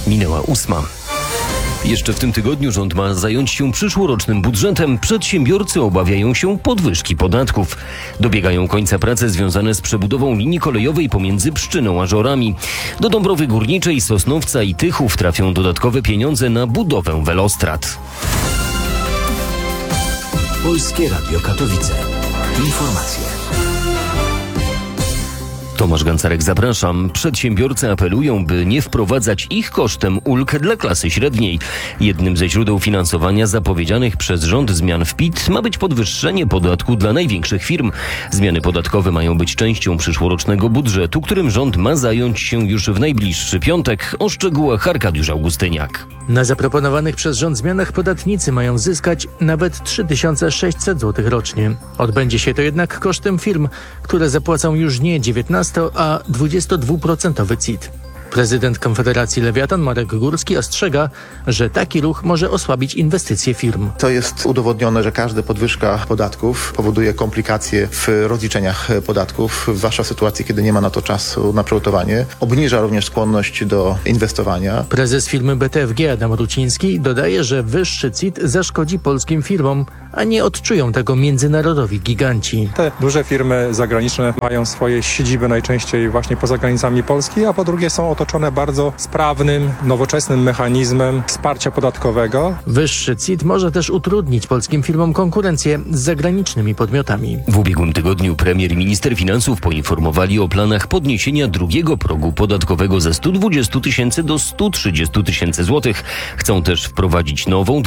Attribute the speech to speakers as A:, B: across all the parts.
A: Minęła 8. Jeszcze w tym tygodniu rząd ma zająć się przyszłorocznym budżetem. Przedsiębiorcy obawiają się podwyżki podatków. Dobiegają końca prace związane z przebudową linii kolejowej pomiędzy Pszczyną a Żorami. Do Dąbrowy Górniczej, Sosnowca i Tychów trafią dodatkowe pieniądze na budowę welostrad.
B: Polskie Radio Katowice. Informacje.
A: Tomasz Gancarek, zapraszam. Przedsiębiorcy apelują, by nie wprowadzać ich kosztem ulg dla klasy średniej. Jednym ze źródeł finansowania zapowiedzianych przez rząd zmian w PIT ma być podwyższenie podatku dla największych firm. Zmiany podatkowe mają być częścią przyszłorocznego budżetu, którym rząd ma zająć się już w najbliższy piątek. O szczegółach Arkadiusz Augustyniak.
C: Na zaproponowanych przez rząd zmianach podatnicy mają zyskać nawet 3600 zł rocznie. Odbędzie się to jednak kosztem firm, które zapłacą już nie 19, a 22% CIT. Prezydent Konfederacji Lewiatan Marek Górski ostrzega, że taki ruch może osłabić inwestycje firm.
D: To jest udowodnione, że każda podwyżka podatków powoduje komplikacje w rozliczeniach podatków, zwłaszcza w sytuacji, kiedy nie ma na to czasu na przygotowanie. Obniża również skłonność do inwestowania.
C: Prezes firmy BTFG Adam Ruciński dodaje, że wyższy CIT zaszkodzi polskim firmom, a nie odczują tego międzynarodowi giganci.
E: Te duże firmy zagraniczne mają swoje siedziby najczęściej właśnie poza granicami Polski, a po drugie są otoczone bardzo sprawnym, nowoczesnym mechanizmem wsparcia podatkowego.
C: Wyższy CIT może też utrudnić polskim firmom konkurencję z zagranicznymi podmiotami.
A: W ubiegłym tygodniu premier i minister finansów poinformowali o planach podniesienia drugiego progu podatkowego ze 120 tysięcy do 130 tysięcy złotych. Chcą też wprowadzić nową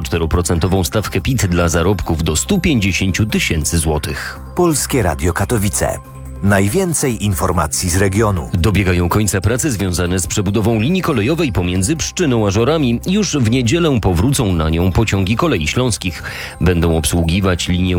A: 24% stawkę PIT dla zarobków do 150 tysięcy złotych.
B: Polskie Radio Katowice. Najwięcej informacji z regionu.
A: Dobiegają końca prace związane z przebudową linii kolejowej pomiędzy Pszczyną a Żorami. Już w niedzielę powrócą na nią pociągi kolei śląskich. Będą obsługiwać linię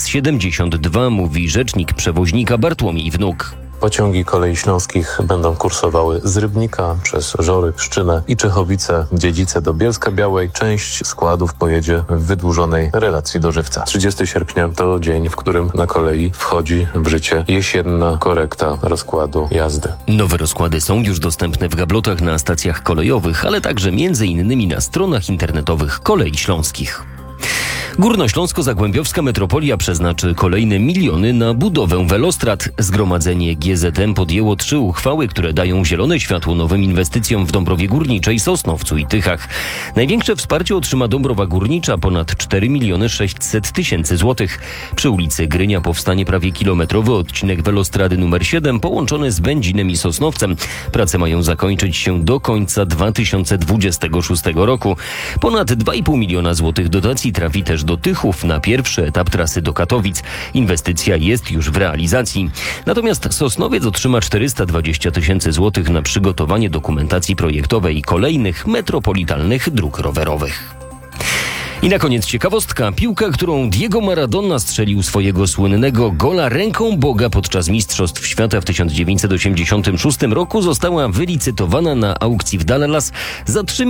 A: S72, mówi rzecznik przewoźnika Bartłomiej Wnuk.
F: Pociągi kolei śląskich będą kursowały z Rybnika przez Żory, Pszczynę i Czechowice, Dziedzice do Bielska-Białej. Część składów pojedzie w wydłużonej relacji do Żywca. 30 sierpnia to dzień, w którym na kolei wchodzi w życie jesienna korekta rozkładu jazdy.
A: Nowe rozkłady są już dostępne w gablotach na stacjach kolejowych, ale także m.in. na stronach internetowych kolei śląskich. Górnośląsko-Zagłębiowska metropolia przeznaczy kolejne miliony na budowę welostrad. Zgromadzenie GZM podjęło 3 uchwały, które dają zielone światło nowym inwestycjom w Dąbrowie Górniczej, Sosnowcu i Tychach. Największe wsparcie otrzyma Dąbrowa Górnicza, ponad 4 600 tysięcy złotych. Przy ulicy Grynia powstanie prawie kilometrowy odcinek welostrady numer 7 połączony z Będzinem i Sosnowcem. Prace mają zakończyć się do końca 2026 roku. Ponad 2,5 miliona złotych dotacji trafi też do Tychów na pierwszy etap trasy do Katowic. Inwestycja jest już w realizacji. Natomiast Sosnowiec otrzyma 420 tysięcy złotych na przygotowanie dokumentacji projektowej kolejnych metropolitalnych dróg rowerowych. I na koniec ciekawostka. Piłka, którą Diego Maradona strzelił swojego słynnego gola ręką Boga podczas Mistrzostw Świata w 1986 roku, została wylicytowana na aukcji w Dallas za 3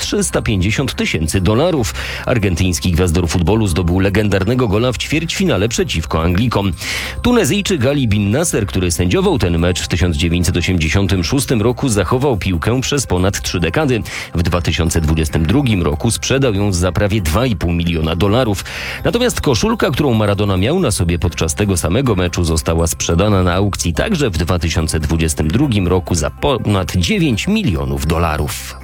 A: 350 tysięcy dolarów. Argentyński gwiazdor futbolu zdobył legendarnego gola w ćwierćfinale przeciwko Anglikom. Tunezyjczyk Ali Bin Nasser, który sędziował ten mecz w 1986 roku, zachował piłkę przez ponad 3 dekady. W 2022 roku sprzedał ją za prawie 2,5 miliona dolarów. Natomiast koszulka, którą Maradona miał na sobie podczas tego samego meczu, została sprzedana na aukcji także w 2022 roku za ponad 9 milionów dolarów.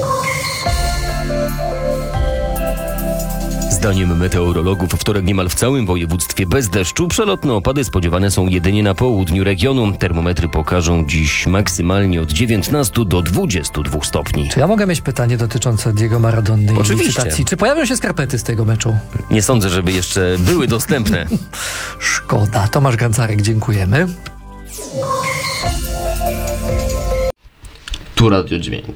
A: Zdaniem meteorologów wtorek niemal w całym województwie bez deszczu. Przelotne opady spodziewane są jedynie na południu regionu. Termometry pokażą dziś maksymalnie od 19 do 22 stopni.
G: Czy ja mogę mieć pytanie dotyczące Diego Maradony?
A: Oczywiście.
G: Licytacji? Czy pojawią się skarpety z tego meczu?
A: Nie sądzę, żeby jeszcze były dostępne.
G: Szkoda. Tomasz Gancarek, dziękujemy.
H: Tu Radio Dźwięk.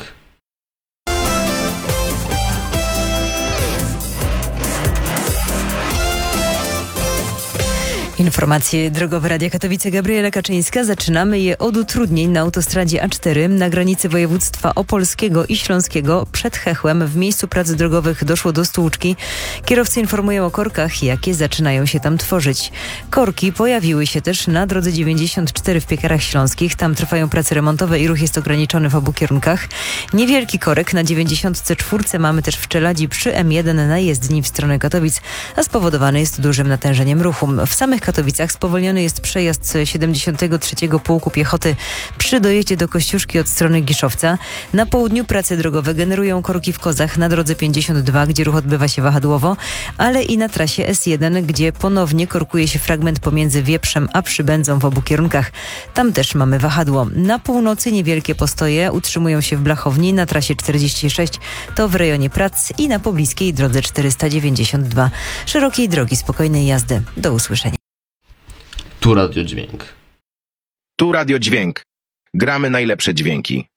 H: Informacje drogowe Radia Katowice, Gabriela Kaczyńska. Zaczynamy je od utrudnień na autostradzie A4 na granicy województwa opolskiego i śląskiego. Przed Chechłem w miejscu prac drogowych doszło do stłuczki. Kierowcy informują o korkach, jakie zaczynają się tam tworzyć. Korki pojawiły się też na drodze 94 w Piekarach Śląskich. Tam trwają prace remontowe i ruch jest ograniczony w obu kierunkach. Niewielki korek na 94 mamy też w Czeladzi przy M1 na jezdni w stronę Katowic, a spowodowany jest dużym natężeniem ruchu. W samych Katowicach spowolniony jest przejazd 73. Pułku Piechoty przy dojeździe do Kościuszki od strony Giszowca. Na południu prace drogowe generują korki w Kozach na drodze 52, gdzie ruch odbywa się wahadłowo, ale i na trasie S1, gdzie ponownie korkuje się fragment pomiędzy Wieprzem a Przybędzą w obu kierunkach. Tam też mamy wahadło. Na północy niewielkie postoje utrzymują się w Blachowni na trasie 46, to w rejonie prac i na pobliskiej drodze 492. Szerokiej drogi spokojnej jazdy. Do usłyszenia.
I: Tu Radio Dźwięk.
J: Tu Radio Dźwięk. Gramy najlepsze dźwięki.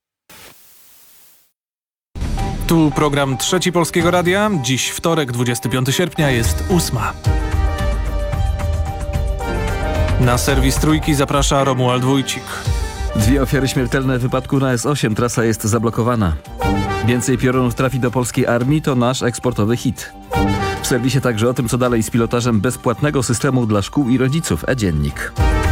K: Tu program Trzeci Polskiego Radia. Dziś wtorek, 25 sierpnia, jest 8. Na serwis Trójki zaprasza Romuald Wójcik.
L: 2 ofiary śmiertelne w wypadku na S8. Trasa jest zablokowana. Więcej piorunów trafi do polskiej armii, to nasz eksportowy hit. W serwisie także o tym, co dalej z pilotażem bezpłatnego systemu dla szkół i rodziców. E-Dziennik.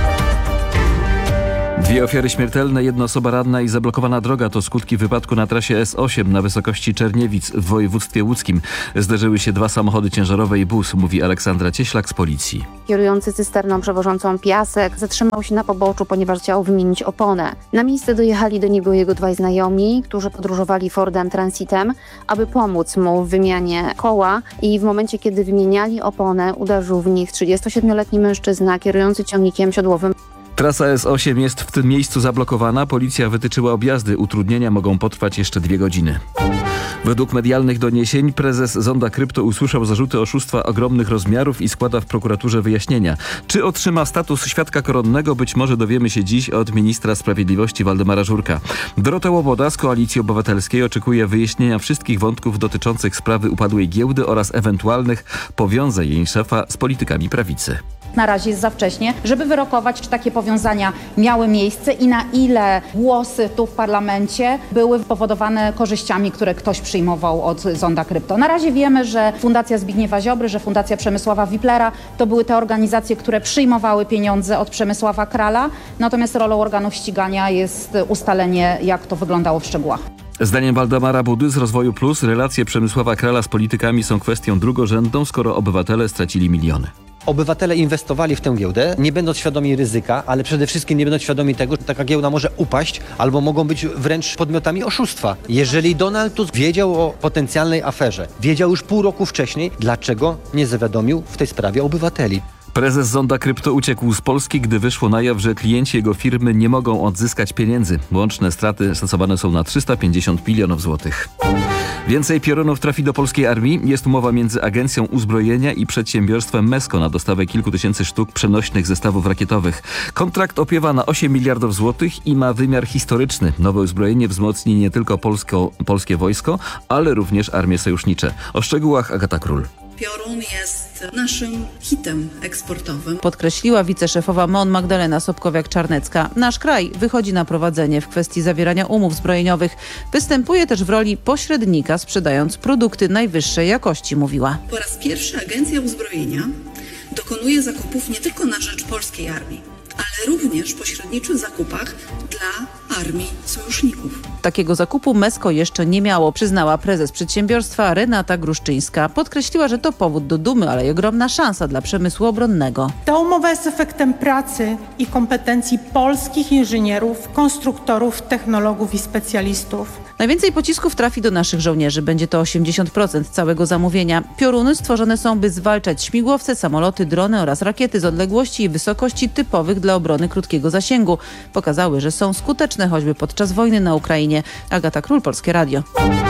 L: 2 ofiary śmiertelne, 1 osoba ranna i zablokowana droga to skutki wypadku na trasie S8 na wysokości Czerniewic w województwie łódzkim. Zderzyły się 2 samochody ciężarowe i bus, mówi Aleksandra Cieślak z policji.
M: Kierujący cysterną przewożącą piasek zatrzymał się na poboczu, ponieważ chciał wymienić oponę. Na miejsce dojechali do niego jego 2 znajomi, którzy podróżowali Fordem Transitem, aby pomóc mu w wymianie koła i w momencie, kiedy wymieniali oponę, uderzył w nich 37-letni mężczyzna kierujący ciągnikiem siodłowym.
L: Trasa S8 jest w tym miejscu zablokowana. Policja wytyczyła objazdy. Utrudnienia mogą potrwać jeszcze 2 godziny. Według medialnych doniesień prezes Zonda Krypto usłyszał zarzuty oszustwa ogromnych rozmiarów i składa w prokuraturze wyjaśnienia. Czy otrzyma status świadka koronnego? Być może dowiemy się dziś od ministra sprawiedliwości Waldemara Żurka. Dorota Łoboda z Koalicji Obywatelskiej oczekuje wyjaśnienia wszystkich wątków dotyczących sprawy upadłej giełdy oraz ewentualnych powiązań jej szefa z politykami prawicy.
N: Na razie jest za wcześnie, żeby wyrokować, czy takie powiązania miały miejsce i na ile głosy tu w parlamencie były powodowane korzyściami, które ktoś przyjmował od Zonda Krypto. Na razie wiemy, że Fundacja Zbigniewa Ziobry, że Fundacja Przemysława Wiplera to były te organizacje, które przyjmowały pieniądze od Przemysława Krala, natomiast rolą organów ścigania jest ustalenie, jak to wyglądało w szczegółach.
L: Zdaniem Waldemara Budy z Rozwoju Plus relacje Przemysława Krala z politykami są kwestią drugorzędną, skoro obywatele stracili miliony.
O: Obywatele inwestowali w tę giełdę, nie będąc świadomi ryzyka, ale przede wszystkim nie będąc świadomi tego, że taka giełda może upaść albo mogą być wręcz podmiotami oszustwa. Jeżeli Donald Tusk wiedział o potencjalnej aferze, wiedział już pół roku wcześniej, dlaczego nie zawiadomił w tej sprawie obywateli?
L: Prezes Zonda Krypto uciekł z Polski, gdy wyszło na jaw, że klienci jego firmy nie mogą odzyskać pieniędzy. Łączne straty szacowane są na 350 milionów złotych. Więcej piorunów trafi do polskiej armii. Jest umowa między Agencją Uzbrojenia i przedsiębiorstwem Mesko na dostawę kilku tysięcy sztuk przenośnych zestawów rakietowych. Kontrakt opiewa na 8 miliardów złotych i ma wymiar historyczny. Nowe uzbrojenie wzmocni nie tylko polskie wojsko, ale również armie sojusznicze. O szczegółach Agata Król.
P: Piorun jest naszym hitem eksportowym.
Q: Podkreśliła wiceszefowa MON Magdalena Sobkowiak-Czarnecka. Nasz kraj wychodzi na prowadzenie w kwestii zawierania umów zbrojeniowych. Występuje też w roli pośrednika, sprzedając produkty najwyższej jakości, mówiła.
P: Po raz pierwszy Agencja Uzbrojenia dokonuje zakupów nie tylko na rzecz polskiej armii, ale również pośredniczych zakupach dla armii sojuszników.
Q: Takiego zakupu Mesko jeszcze nie miało, przyznała prezes przedsiębiorstwa Renata Gruszczyńska. Podkreśliła, że to powód do dumy, ale i ogromna szansa dla przemysłu obronnego.
R: Ta umowa jest efektem pracy i kompetencji polskich inżynierów, konstruktorów, technologów i specjalistów.
Q: Najwięcej pocisków trafi do naszych żołnierzy. Będzie to 80% całego zamówienia. Pioruny stworzone są, by zwalczać śmigłowce, samoloty, drony oraz rakiety z odległości i wysokości typowych dla obrony krótkiego zasięgu. Pokazały, że są skuteczne choćby podczas wojny na Ukrainie. Agata Król, Polskie Radio.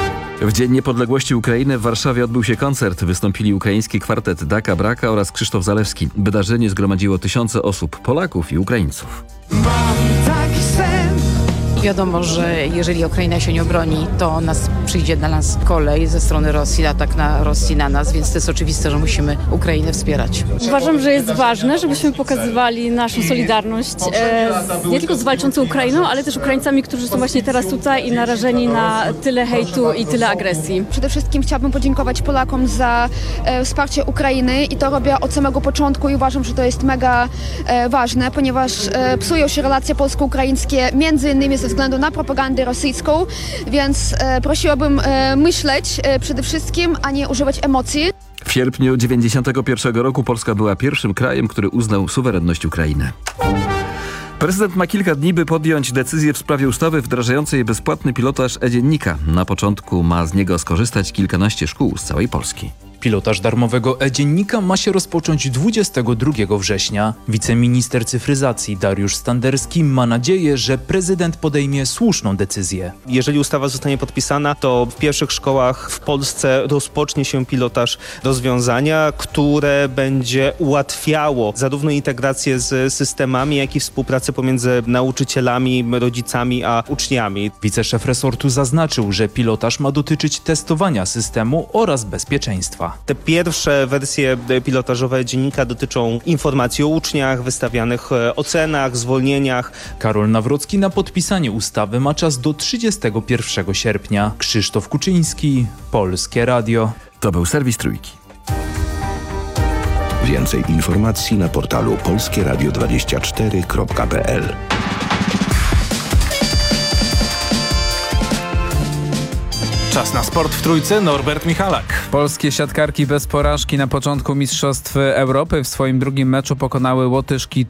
L: W Dzień Niepodległości Ukrainy w Warszawie odbył się koncert. Wystąpili ukraiński kwartet Daka Braka oraz Krzysztof Zalewski. Wydarzenie zgromadziło tysiące osób, Polaków i Ukraińców.
S: Mam taki sen. Wiadomo, że jeżeli Ukraina się nie obroni, to nas przyjdzie na nas kolej ze strony Rosji, atak na Rosji na nas, więc to jest oczywiste, że musimy Ukrainę wspierać.
T: Uważam, że jest ważne, żebyśmy pokazywali naszą solidarność nie tylko z walczącą Ukrainą, ale też Ukraińcami, którzy są właśnie teraz tutaj i narażeni na tyle hejtu i tyle agresji.
U: Przede wszystkim chciałabym podziękować Polakom za wsparcie Ukrainy i to robię od samego początku i uważam, że to jest mega ważne, ponieważ psują się relacje polsko-ukraińskie między innymi ze względu na propagandę rosyjską, więc prosiłabym myśleć przede wszystkim, a nie używać emocji.
L: W sierpniu 1991 roku Polska była pierwszym krajem, który uznał suwerenność Ukrainy. Prezydent ma kilka dni, by podjąć decyzję w sprawie ustawy wdrażającej bezpłatny pilotaż e-dziennika. Na początku ma z niego skorzystać kilkanaście szkół z całej Polski.
V: Pilotaż darmowego e-dziennika ma się rozpocząć 22 września. Wiceminister cyfryzacji Dariusz Standerski ma nadzieję, że prezydent podejmie słuszną decyzję.
W: Jeżeli ustawa zostanie podpisana, to w pierwszych szkołach w Polsce rozpocznie się pilotaż rozwiązania, które będzie ułatwiało zarówno integrację z systemami, jak i współpracę pomiędzy nauczycielami, rodzicami a uczniami.
V: Wiceszef resortu zaznaczył, że pilotaż ma dotyczyć testowania systemu oraz bezpieczeństwa.
W: Te pierwsze wersje pilotażowe dziennika dotyczą informacji o uczniach, wystawianych ocenach, zwolnieniach.
V: Karol Nawrocki na podpisanie ustawy ma czas do 31 sierpnia. Krzysztof Kuczyński, Polskie Radio.
L: To był serwis Trójki.
X: Więcej informacji na portalu polskieradio24.pl.
K: Czas na sport w Trójce, Norbert Michalak.
Y: Polskie siatkarki bez porażki na początku Mistrzostw Europy w swoim drugim meczu pokonały Łotyszki